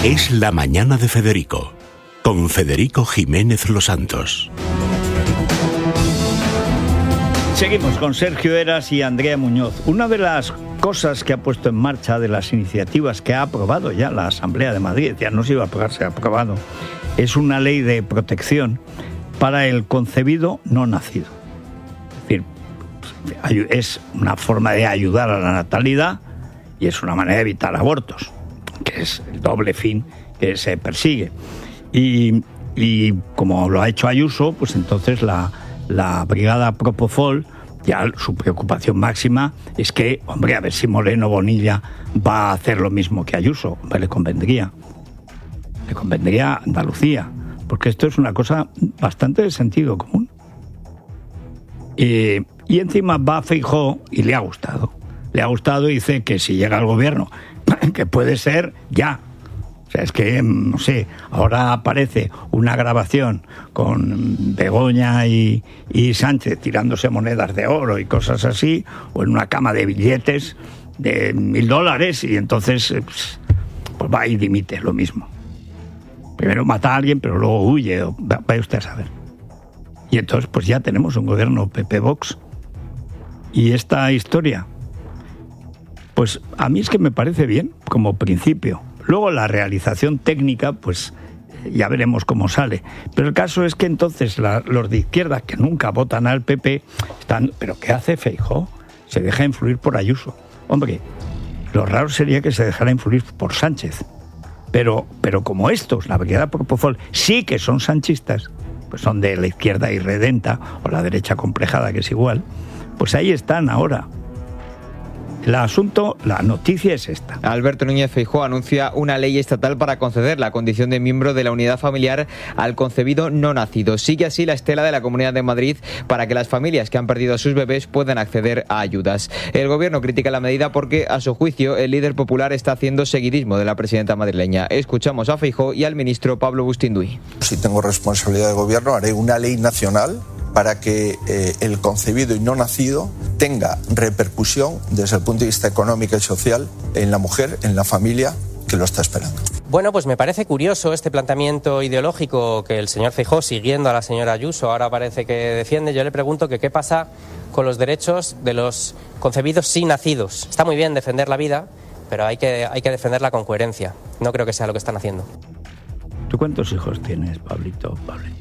Es la mañana de Federico, con Federico Jiménez Los Santos. Seguimos con Sergio Heras y Andrea Muñoz. Una de las cosas que ha puesto en marcha, de las iniciativas que ha aprobado ya la Asamblea de Madrid, ya no se iba a aprobar, se ha aprobado, es una ley de protección para el concebido no nacido. Es decir, es una forma de ayudar a la natalidad y es una manera de evitar abortos, que es el doble fin que se persigue. Y como lo ha hecho Ayuso, pues entonces la brigada Propofol, ya su preocupación máxima es que, hombre, a ver si Moreno Bonilla va a hacer lo mismo que Ayuso. Hombre, le convendría a Andalucía, porque esto es una cosa bastante de sentido común. Y encima va Feijóo y le ha gustado y dice que si llega al gobierno, que puede ser ya. O sea, es que, no sé, ahora aparece una grabación con Begoña y Sánchez tirándose monedas de oro y cosas así, o en una cama de billetes de $1.000, y entonces pues va y dimite, lo mismo. Primero mata a alguien, pero luego huye, vaya usted a saber. Y entonces pues ya tenemos un gobierno PP-Vox. Y esta historia, pues a mí es que me parece bien como principio. Luego la realización técnica, pues ya veremos cómo sale. Pero el caso es que entonces los de izquierda, que nunca votan al PP, están... ¿Pero qué hace Feijóo? Se deja influir por Ayuso. Hombre, lo raro sería que se dejara influir por Sánchez. Pero como estos, la brigada Propofol, sí que son sanchistas, pues son de la izquierda irredenta o la derecha complejada, que es igual, pues ahí están ahora. El asunto, la noticia es esta. Alberto Núñez Feijóo anuncia una ley estatal para conceder la condición de miembro de la unidad familiar al concebido no nacido. Sigue así la estela de la Comunidad de Madrid para que las familias que han perdido a sus bebés puedan acceder a ayudas. El gobierno critica la medida porque, a su juicio, el líder popular está haciendo seguidismo de la presidenta madrileña. Escuchamos a Feijóo y al ministro Pablo Bustinduy. Si tengo responsabilidad de gobierno, haré una ley nacional para que el concebido y no nacido tenga repercusión desde el punto de vista económico y social en la mujer, en la familia que lo está esperando. Bueno, pues me parece curioso este planteamiento ideológico que el señor Feijóo, siguiendo a la señora Ayuso, ahora parece que defiende. Yo le pregunto que qué pasa con los derechos de los concebidos sí nacidos. Está muy bien defender la vida, pero hay que defenderla con coherencia. No creo que sea lo que están haciendo. ¿Tú cuántos hijos tienes, Pablito?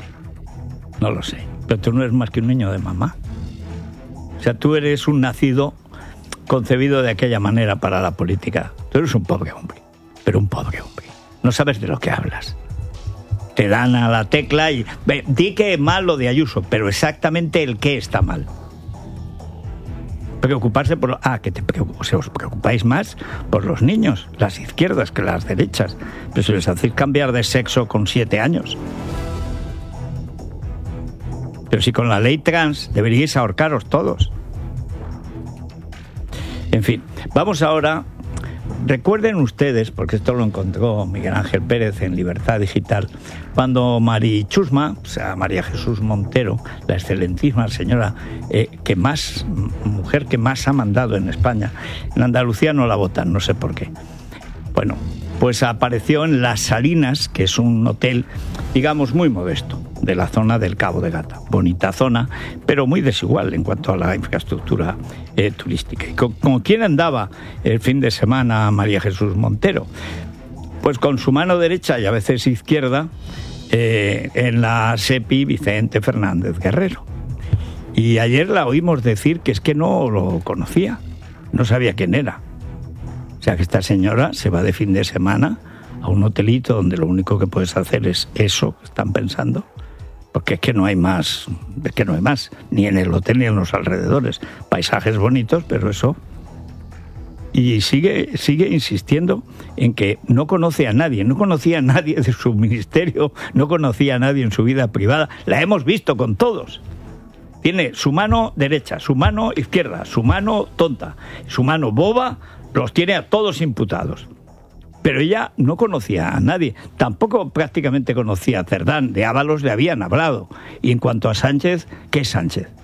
No lo sé. Pero tú no eres más que un niño de mamá. O sea, tú eres un nacido concebido de aquella manera para la política. Tú eres un pobre hombre, pero un pobre hombre. No sabes de lo que hablas. Te dan a la tecla y... di que es mal lo de Ayuso, pero exactamente el qué está mal. Preocuparse por... os preocupáis más por los niños, las izquierdas, que las derechas. Pero si les hacéis cambiar de sexo con 7 años... Pero si con la ley trans deberíais ahorcaros todos. En fin, vamos ahora. Recuerden ustedes, porque esto lo encontró Miguel Ángel Pérez en Libertad Digital, cuando Mari Chusma, o sea, María Jesús Montero, la excelentísima señora mujer que más ha mandado en España, en Andalucía no la votan, no sé por qué. Bueno, pues apareció en Las Salinas, que es un hotel, digamos, muy modesto, de la zona del Cabo de Gata. Bonita zona, pero muy desigual en cuanto a la infraestructura turística. ¿Y con quién andaba el fin de semana María Jesús Montero? Pues con su mano derecha y a veces izquierda en la SEPI Vicente Fernández Guerrero. Y ayer la oímos decir que es que no lo conocía, no sabía quién era. O sea que esta señora se va de fin de semana a un hotelito donde lo único que puedes hacer es eso que están pensando, porque es que no hay más, ni en el hotel ni en los alrededores. Paisajes bonitos, pero eso... Y sigue insistiendo en que no conocía a nadie de su ministerio, no conocía a nadie en su vida privada. La hemos visto con todos. Tiene su mano derecha, su mano izquierda, su mano tonta, su mano boba, los tiene a todos imputados. Pero ella no conocía a nadie, tampoco prácticamente conocía a Cerdán. De Ábalos le habían hablado. Y en cuanto a Sánchez, ¿qué es Sánchez?